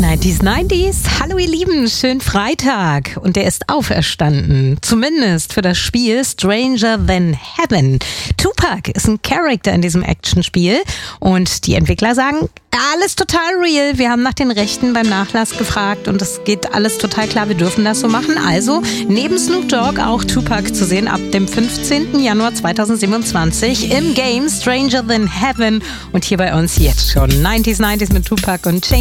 90s. Hallo ihr Lieben, schönen Freitag. Und der ist auferstanden. Zumindest für das Spiel Stranger Than Heaven. Tupac ist ein Charakter in diesem Actionspiel. Und die Entwickler sagen, alles total real. Wir haben nach den Rechten beim Nachlass gefragt und es geht alles total klar. Wir dürfen das so machen. Also neben Snoop Dogg auch Tupac zu sehen ab dem 15. Januar 2027 im Game Stranger Than Heaven. Und hier bei uns jetzt schon 90s mit Tupac und Chain.